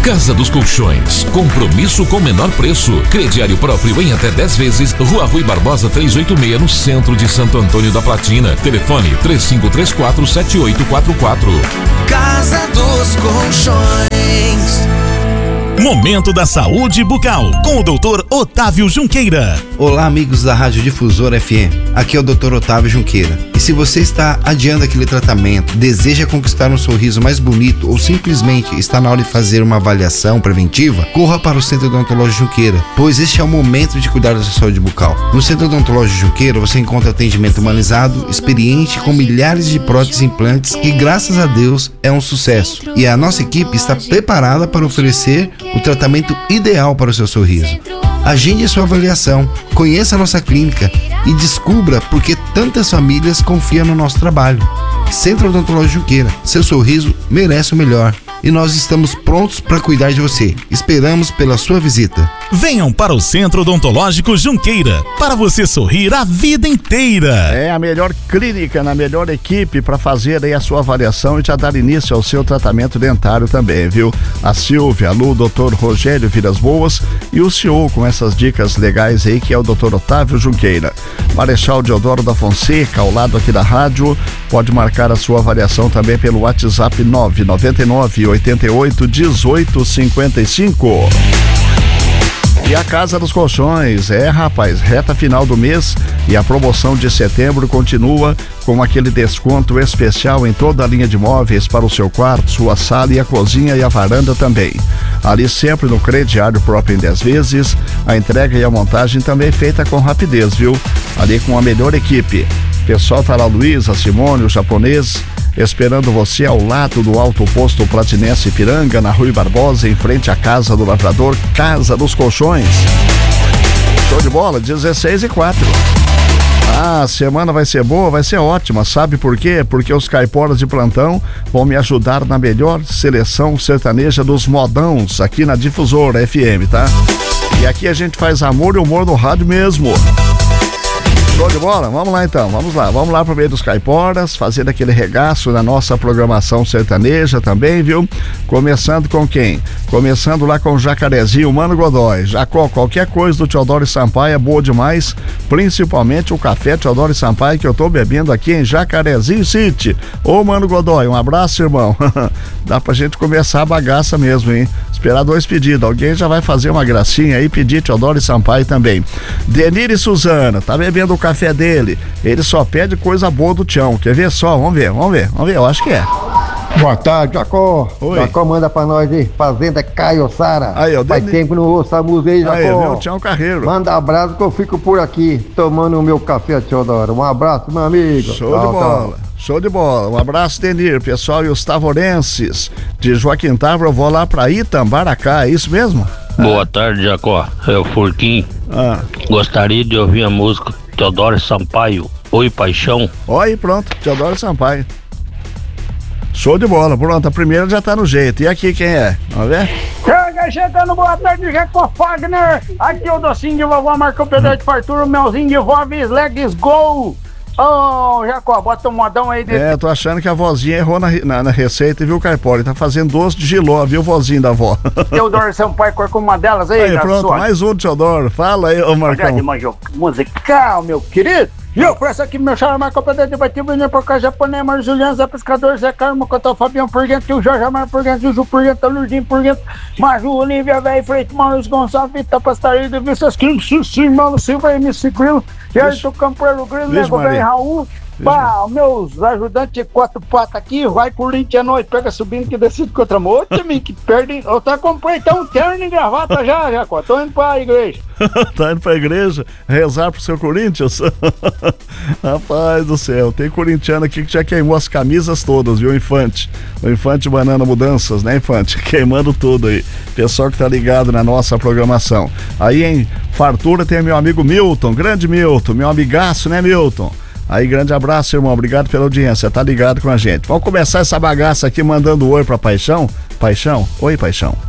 Casa dos Colchões, compromisso com menor preço. Crediário próprio em até 10 vezes. Rua Rui Barbosa 386, no centro de Santo Antônio da Platina. Telefone 3534-7844. Casa dos Colchões. Momento da Saúde Bucal, com o Dr. Otávio Junqueira. Olá, amigos da Rádio Difusora FM. Aqui é o Dr. Otávio Junqueira. E se você está adiando aquele tratamento, deseja conquistar um sorriso mais bonito ou simplesmente está na hora de fazer uma avaliação preventiva, corra para o Centro Odontológico Junqueira, pois este é o momento de cuidar da sua saúde bucal. No Centro Odontológico Junqueira você encontra atendimento humanizado, experiente, com milhares de próteses e implantes que, graças a Deus, é um sucesso. E a nossa equipe está preparada para oferecer o tratamento ideal para o seu sorriso. Agende a sua avaliação, conheça a nossa clínica e descubra por que tantas famílias confiam no nosso trabalho. Centro Odontológico Junqueira, seu sorriso merece o melhor. E nós estamos prontos para cuidar de você. Esperamos pela sua visita. Venham para o Centro Odontológico Junqueira, para você sorrir a vida inteira. É a melhor clínica, na melhor equipe para fazer aí a sua avaliação e já dar início ao seu tratamento dentário também, viu? A Silvia, a Lu, o Dr. Rogério Vilas Boas e o CEO com essas dicas legais aí, que é o Dr. Otávio Junqueira. Marechal Deodoro da Fonseca, ao lado aqui da rádio, pode marcar a sua avaliação também pelo WhatsApp 999-88-1855. E a Casa dos Colchões, rapaz, reta final do mês e a promoção de setembro continua com aquele desconto especial em toda a linha de móveis para o seu quarto, sua sala e a cozinha e a varanda também. Ali sempre no crediário próprio em 10 vezes, a entrega e a montagem também feita com rapidez, viu? Ali com a melhor equipe. Pessoal tá lá, Luiz, a Simone, o japonês, esperando você ao lado do Alto Posto Platinense Ipiranga, na Rui Barbosa, em frente à Casa do Lavrador, Casa dos Colchões. Show de bola, 16:04. A semana vai ser boa, vai ser ótima, sabe por quê? Porque os caiporas de plantão vão me ajudar na melhor seleção sertaneja dos modãos aqui na Difusora FM, tá? E aqui a gente faz amor e humor no rádio mesmo. Show de bola? Vamos lá então, vamos lá pro meio dos caiporas, fazer aquele regaço na nossa programação sertaneja também, viu? Começando com quem? Começando lá com o Jacarezinho, Mano Godoy. Jacó, qualquer coisa do Teodoro Sampaio é boa demais, principalmente o café Teodoro Sampaio que eu tô bebendo aqui em Jacarezinho City. Ô Mano Godoy, um abraço, irmão. Dá pra gente começar a bagaça mesmo, hein? Esperar 2 pedidos, alguém já vai fazer uma gracinha aí, pedir Teodoro Sampaio também. Denir e Suzana, tá bebendo o café dele, ele só pede coisa boa do Tião, quer ver só? Vamos ver, eu acho que é. Boa tarde, Jacó. Oi. Jacó, manda pra nós aí, Fazenda Caiçara. Aí, ó, faz tempo que não ouço a música aí, Jacó. Aí, viu, Tião Carreiro. Manda abraço que eu fico por aqui, tomando o meu café, Teodoro. Um abraço, meu amigo. Show de bola. Show de bola, um abraço, Denir, pessoal, e os tavorenses de Joaquim Távora, eu vou lá pra Itambaracá, é isso mesmo? Boa tarde, Jacó, é o Furquim. Gostaria de ouvir a música Teodoro Sampaio, Oi Paixão. Oi, pronto, Teodoro Sampaio. Show de bola, pronto, a primeira já tá no jeito. E aqui quem é? Vamos ver? Chegando, boa tarde, Jacó Fagner. Aqui é o docinho de vovó, marcou o pedal de fartura, o melzinho de vovó, Legs Go. Ô, Jacó, bota um modão aí dentro. Tô achando que a vozinha errou na receita, viu, Caipora? Tá fazendo doce de giló, viu, vozinho da avó? Teodoro Sampaio, com uma delas aí, pronto, sua. Mais um, Teodoro. Fala aí, ô Marcão. Musical, meu querido. E eu ofereço aqui meu chama Marco Pedro de Batiba, Vinha por cá, Japonês, Mário Juliano, Zé Pescador, Zé Carmo, Cotão, Fabião por dentro, o Jorge Amaro por dentro, o Ju por dentro, o Lurdinho por dentro, Maju, Olívia, Velho, Freito, Maurício Gonçalves, Vita Pastaria, de Vistas Quilo, Sussi, Mano Silva, MC Grilo, Gerto Campeiro Grilo, Nego Velho, Raul. Pá, meus ajudantes de 4 patas aqui, vai Corinthians à noite, pega subindo que decide contra a outra, que perde. Eu tô comprei então um terno e gravata já, Jacó. Tô indo pra igreja. Tá indo pra igreja rezar pro seu Corinthians? Rapaz do céu, tem corintiano aqui que já queimou as camisas todas, viu, Infante? O Infante Banana Mudanças, né, Infante? Queimando tudo aí. Pessoal que tá ligado na nossa programação. Aí em Fartura tem meu amigo Milton, grande Milton, meu amigaço, né, Milton? Aí, grande abraço, irmão, obrigado pela audiência, tá ligado com a gente. Vamos começar essa bagaça aqui mandando oi pra Paixão? Paixão? Oi, Paixão.